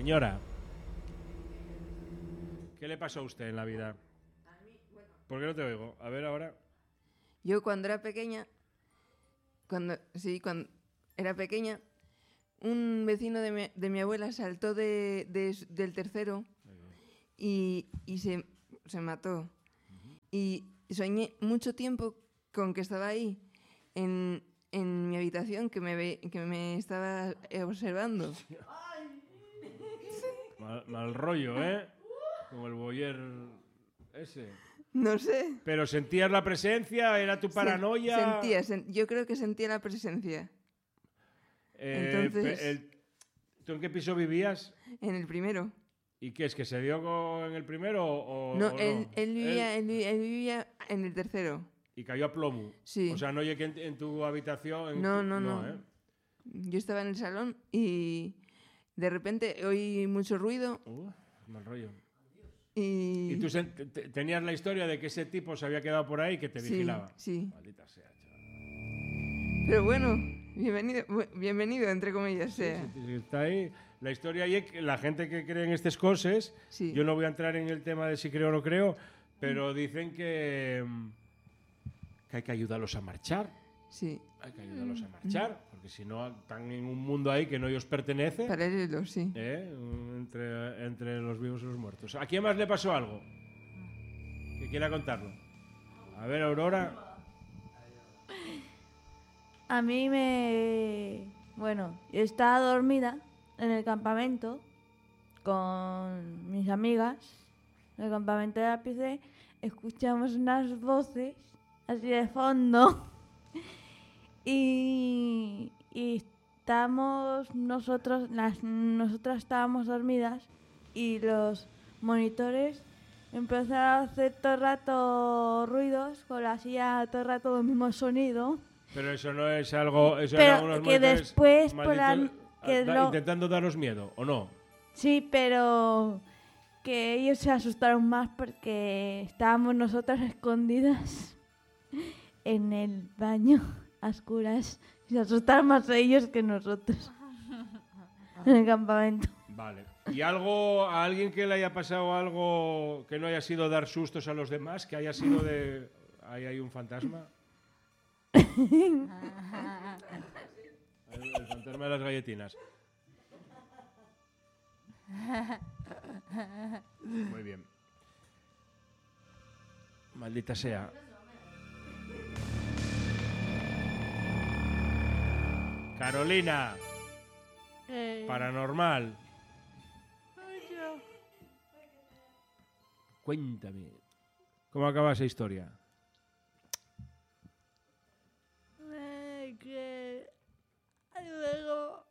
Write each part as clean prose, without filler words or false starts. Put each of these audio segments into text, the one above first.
Señora, ¿qué le pasó a usted en la vida? ¿Por qué no te oigo? A ver ahora. Yo cuando era pequeña, cuando era pequeña, un vecino de mi abuela saltó del tercero y se mató. Y soñé mucho tiempo con que estaba ahí, en mi habitación, que me estaba observando. Mal rollo, ¿eh? Como el boyer ese. No sé. ¿Pero sentías la presencia? ¿Era tu paranoia? Yo creo que sentía la presencia. Entonces, ¿tú en qué piso vivías? en el primero. ¿Y qué es, que se dio en el primero o No, no? él vivía en el tercero. Y cayó a plomo. Sí. O sea, no oye que en tu habitación... No. ¿eh? Yo estaba en el salón y de repente oí mucho ruido. Mal rollo. Y tú tenías la historia de que ese tipo se había quedado por ahí que te vigilaba. Sí. Maldita sea, chaval. Pero bueno, bienvenido, entre comillas, sea. Sí, está ahí. La historia ahí es que la gente que cree en estas cosas, Sí. yo no voy a entrar en el tema de si creo o no creo, pero dicen que hay que ayudarlos a marchar. Sí. Hay que ayudarlos a marchar, porque si no están en un mundo ahí que no ellos pertenece. Paralelo, sí. Entre los vivos y los muertos. ¿A quién más le pasó algo? Que quiera contarlo. A ver, Aurora. A mí Bueno, yo estaba dormida en el campamento con mis amigas. En el campamento de la PC escuchamos unas voces así de fondo. Y estábamos nosotras estábamos dormidas y los monitores empezaron a hacer todo el rato ruidos con la silla, todo el rato el mismo sonido. Pero eso no es algo... Eso pero eran unos que después intentando daros miedo, ¿o no? Sí, pero que ellos se asustaron más porque estábamos nosotras escondidas en el baño a oscuras. Se asustaron más ellos que nosotros en el campamento. Vale. ¿Y a alguien que le haya pasado algo que no haya sido dar sustos a los demás, que haya sido de... Ahí hay un fantasma? El fantasma de las galletinas. Muy bien. Maldita sea. Carolina. Paranormal. Cuéntame. ¿Cómo acaba esa historia? Que luego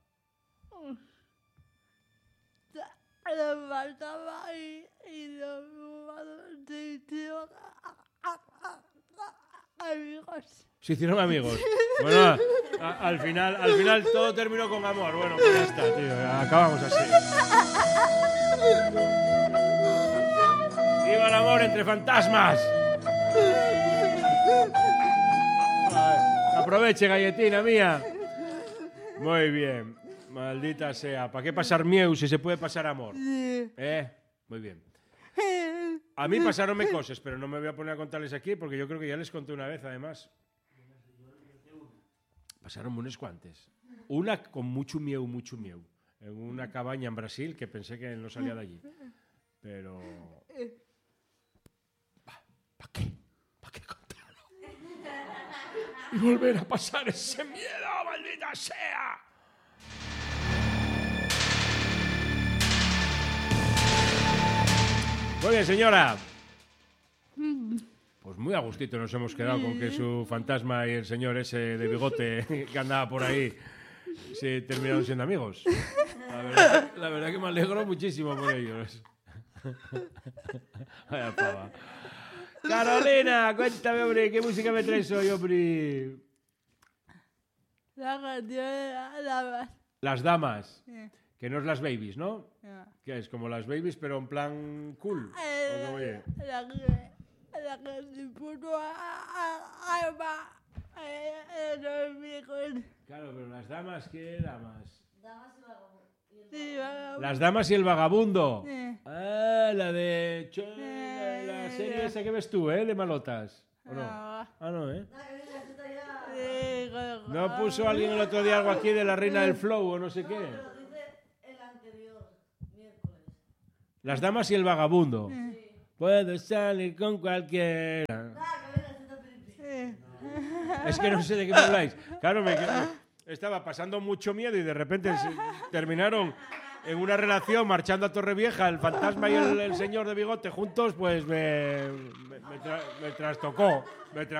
nos faltaba y nos amigos. Se hicieron amigos. Bueno, al final todo terminó con amor. Bueno, pues ya está, tío. Acabamos así. ¡Viva el amor entre fantasmas! Aproveche, galletina mía. Muy bien. Maldita sea. ¿Para qué pasar miedo si se puede pasar amor? Muy bien. A mí pasaronme cosas, pero no me voy a poner a contarles aquí porque yo creo que ya les conté una vez, además. Pasaron unas cuantas. Una con mucho miedo. En una cabaña en Brasil que pensé que no salía de allí. Pero... ¿Para qué? ¿Para qué contarlo? Y volver a pasar ese miedo, maldita sea. Muy bien, señora. Pues muy a gustito nos hemos quedado con que su fantasma y el señor ese de bigote que andaba por ahí se terminaron siendo amigos. La verdad que me alegro muchísimo por ellos. Vaya pava. Carolina, cuéntame, hombre, ¿qué música me traes hoy, hombre? La canción de las damas. Las damas. Que no es las babies, ¿no? Que es como las babies, pero en plan cool. La que se puso alma en los viejos. Claro, pero las damas, ¿qué damas? Damas y Sí, vagabundo. Las damas y el vagabundo. Ah, la de... la serie esa que ves tú, de malotas. ¿O no? Ah, no, ¿No puso alguien el otro día algo aquí de la reina del flow o no sé qué? Las damas y el vagabundo. Puedo salir con cualquiera. Es que no sé de qué me habláis. Claro, estaba pasando mucho miedo y de repente terminaron en una relación marchando a Torrevieja, el fantasma y el señor de bigote juntos, pues me trastocó.